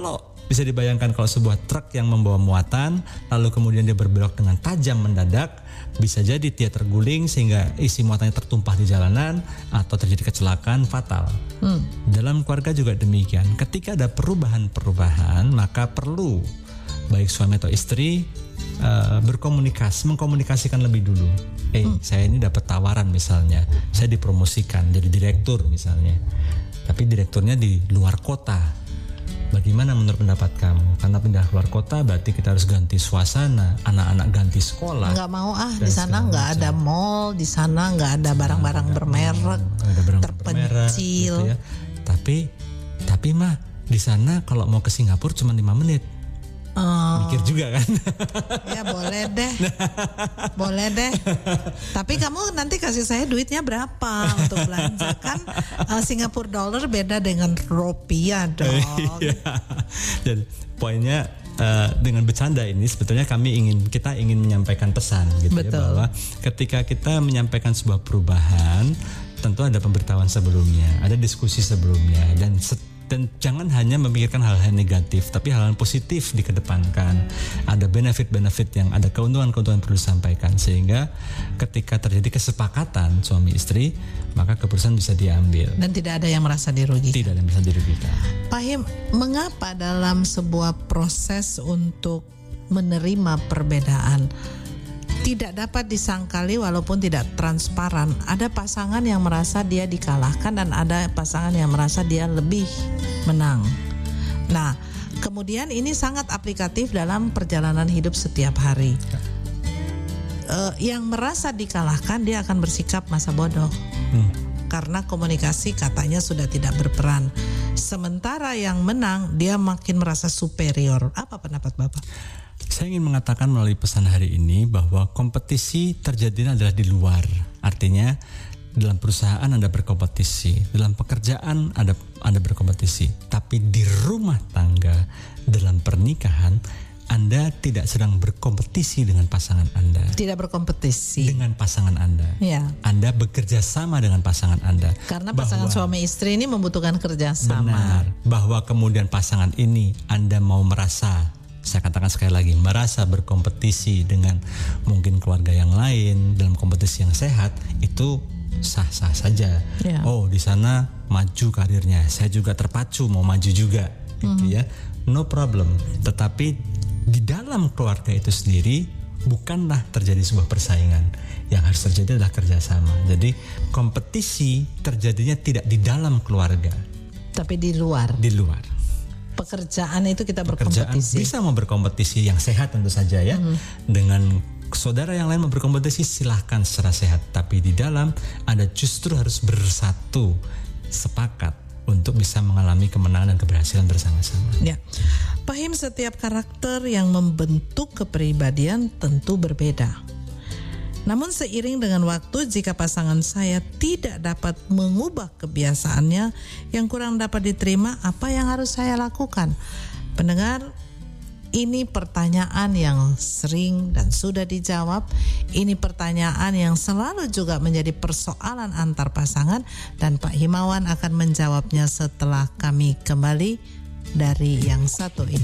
Kalau bisa dibayangkan kalau sebuah truk yang membawa muatan lalu kemudian dia berbelok dengan tajam mendadak, bisa jadi dia terguling sehingga isi muatannya tertumpah di jalanan atau terjadi kecelakaan fatal. Dalam keluarga juga demikian. Ketika ada perubahan-perubahan, maka perlu baik suami atau istri mengkomunikasikan lebih dulu. Saya ini dapat tawaran misalnya, saya dipromosikan jadi direktur misalnya, tapi direkturnya di luar kota. Bagaimana menurut pendapat kamu? Karena pindah keluar kota berarti kita harus ganti suasana, anak-anak ganti sekolah. Nggak mau di sana nggak ada mall, di sana nggak ada barang-barang bermerek, terpencil. Gitu ya. Tapi mah di sana kalau mau ke Singapura cuma 5 menit. Mikir juga kan? Ya boleh deh. Tapi kamu nanti kasih saya duitnya berapa untuk belanja kan? Singapura dollar beda dengan rupiah dong. Dan poinnya dengan bercanda ini sebetulnya kita ingin menyampaikan pesan gitu. Betul. Ya, bahwa ketika kita menyampaikan sebuah perubahan, tentu ada pemberitahuan sebelumnya, ada diskusi sebelumnya, dan jangan hanya memikirkan hal-hal negatif, tapi hal-hal positif dikedepankan. Ada benefit-benefit yang ada, keuntungan-keuntungan perlu disampaikan, sehingga ketika terjadi kesepakatan suami istri, maka keputusan bisa diambil. Dan tidak ada yang merasa dirugikan. Tidak ada yang merasa dirugikan. Pak Him, mengapa dalam sebuah proses untuk menerima perbedaan tidak dapat disangkali walaupun tidak transparan? Ada pasangan yang merasa dia dikalahkan dan ada pasangan yang merasa dia lebih menang. Nah, kemudian ini sangat aplikatif dalam perjalanan hidup setiap hari. Yang merasa dikalahkan dia akan bersikap masa bodoh. Karena komunikasi katanya sudah tidak berperan. Sementara yang menang dia makin merasa superior. Apa pendapat Bapak? Saya ingin mengatakan melalui pesan hari ini bahwa kompetisi terjadi adalah di luar. Artinya dalam perusahaan Anda berkompetisi, dalam pekerjaan Anda berkompetisi, tapi di rumah tangga, dalam pernikahan Anda tidak sedang berkompetisi dengan pasangan Anda. Tidak berkompetisi dengan pasangan Anda. Ya. Anda bekerja sama dengan pasangan Anda. Karena pasangan suami istri ini membutuhkan kerjasama. Benar. Bahwa kemudian pasangan ini Anda mau merasa, saya katakan sekali lagi, merasa berkompetisi dengan mungkin keluarga yang lain dalam kompetisi yang sehat, itu sah-sah saja. Ya. Oh, di sana maju karirnya, saya juga terpacu mau maju juga, gitu ya. No problem. Tetapi di dalam keluarga itu sendiri bukanlah terjadi sebuah persaingan. Yang harus terjadi adalah kerjasama. Jadi kompetisi terjadinya tidak di dalam keluarga, tapi di luar. Di luar. Pekerjaan itu kita berkompetisi. Bisa mau berkompetisi yang sehat tentu saja ya. Dengan saudara yang lain mau berkompetisi silahkan secara sehat. Tapi di dalam Anda justru harus bersatu, sepakat untuk bisa mengalami kemenangan dan keberhasilan bersama-sama. Ya, Pak Him, setiap karakter yang membentuk kepribadian tentu berbeda. Namun seiring dengan waktu, jika pasangan saya tidak dapat mengubah kebiasaannya yang kurang dapat diterima, apa yang harus saya lakukan? Pendengar, ini pertanyaan yang sering dan sudah dijawab. Ini pertanyaan yang selalu juga menjadi persoalan antar pasangan, dan Pak Himawan akan menjawabnya setelah kami kembali dari yang satu ini.